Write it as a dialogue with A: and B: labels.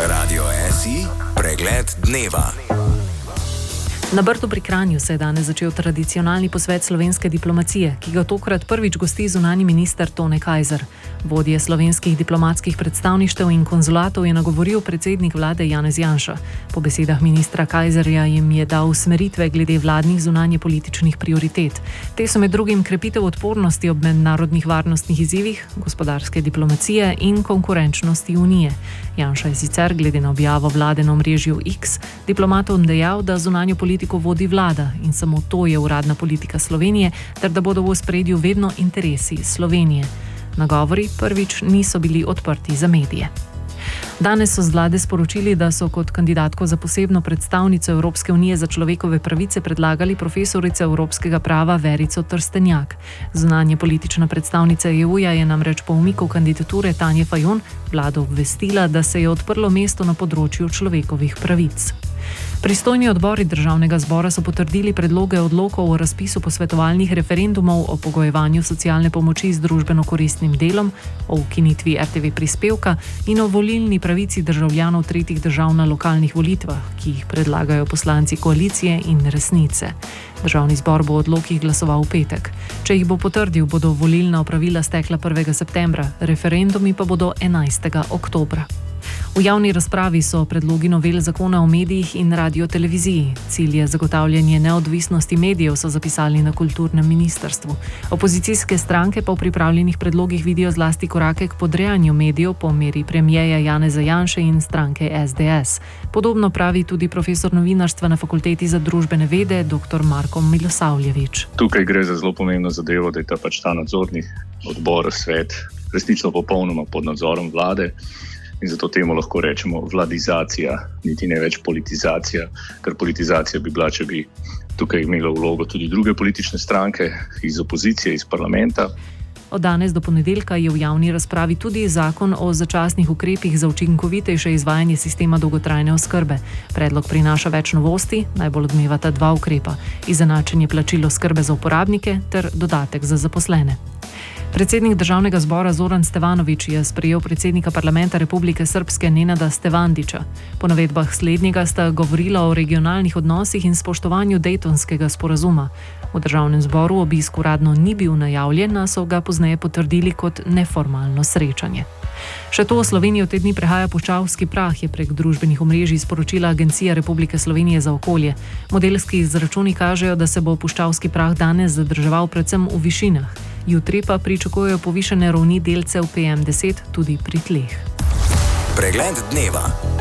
A: Radio SI, pregled dneva.
B: Na Brdu pri Kranju se je danes začel tradicionalni posvet slovenske diplomacije, ki ga tokrat prvič gosti zunanji minister Tone Kajzer. Vodje slovenskih diplomatskih predstavništev in konzulatov je nagovoril predsednik vlade Janez Janša. Po besedah ministra Kajzerja jim je dal usmeritve glede vladnih zunanjepolitičnih prioritet. Te so med drugim krepitev odpornosti ob mednarodnih varnostnih izzivih, gospodarske diplomacije in konkurenčnosti Unije. Janša je sicer glede na objavo vlade na omrežju X diplomatom dejal, da zunanjo politiko vodi vlada in samo to je uradna politika Slovenije, ter da bodo v ospredju vedno interesi Slovenije. Nagovori prvič niso bili odprti za medije. Danes so z vlade sporočili, da so kot kandidatko za posebno predstavnico Evropske unije za človekove pravice predlagali profesorico evropskega prava Verico Trstenjak. Zunanje politična predstavnica EU-ja je namreč po umiku kandidature Tanje Fajon vlado obvestila, da se je odprlo mesto na področju človekovih pravic. Pristojni odbori Državnega zbora so potrdili predloge odlokov o razpisu posvetovalnih referendumov o pogojevanju socialne pomoči z družbeno-koristnim delom, o ukinitvi RTV prispevka in o volilni pravici državljanov tretjih držav na lokalnih volitvah, ki jih predlagajo poslanci koalicije in Resnice. Državni zbor bo o odlokih glasoval v petek. Če jih bo potrdil, bodo volilna opravila stekla 1. septembra, referendumi pa bodo 11. oktobra. V javni razpravi so predlogi novel zakona o medijih in radioteleviziji. Cilj je zagotavljanje neodvisnosti medijev, so zapisali na kulturnem ministrstvu. Opozicijske stranke pa v pripravljenih predlogih vidijo zlasti korake k podrejanju medijev po meri premierja Janeza Janše in stranke SDS. Podobno pravi tudi profesor novinarstva na Fakulteti za družbene vede dr. Marko Milosavljević.
C: Tukaj gre za zelo pomembno zadevo, da je ta nadzorni odbor, svet, resnično popolnoma pod nadzorom vlade. In zato temu lahko rečemo vladizacija, niti ne več politizacija, ker politizacija bi bila, če bi tukaj imela vlogo tudi druge politične stranke iz opozicije, iz parlamenta.
B: Od danes do ponedeljka je v javni razpravi tudi zakon o začasnih ukrepih za učinkovitejše izvajanje sistema dolgotrajne oskrbe. Predlog prinaša več novosti, najbolj odmevata dva ukrepa: izenačenje plačilo oskrbe za uporabnike ter dodatek za zaposlene. Predsednik Državnega zbora Zoran Stevanović je sprejel predsednika parlamenta Republike Srpske Nenada Stevandića. Po navedbah slednjega sta govorila o regionalnih odnosih in spoštovanju Dejtonskega sporazuma. V Državnem zboru obisk uradno ni bil najavljen, a so ga pozneje potrdili kot neformalno srečanje. Še to, Slovenijo te dni prehaja puščavski prah, je prek družbenih omrežij sporočila Agencija Republike Slovenije za okolje. Modelski izračuni kažejo, da se bo puščavski prah danes zadrževal predvsem v višinah. Jutri pa pričakujejo povišane ravni delcev PM10 tudi pri tleh.
A: Pregled dneva.